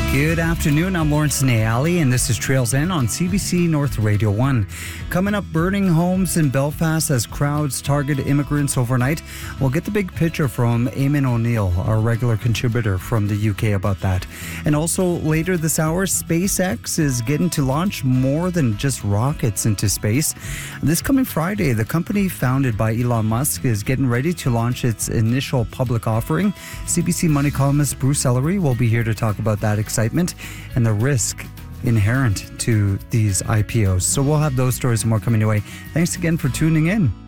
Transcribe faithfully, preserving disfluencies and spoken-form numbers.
Good afternoon, I'm Lawrence Nayali, and this is Trails End on C B C North Radio one. Coming up, burning homes in Belfast as crowds target immigrants overnight. We'll get the big picture from Eamon O'Neill, our regular contributor from the U K, about that. And also later this hour, SpaceX is getting to launch more than just rockets into space. This coming Friday, the company founded by Elon Musk is getting ready to launch its initial public offering. C B C Money columnist Bruce Ellery will be here to talk about that excitement and the risk inherent to these I P Os. So we'll have those stories and more coming your way. Thanks again for tuning in.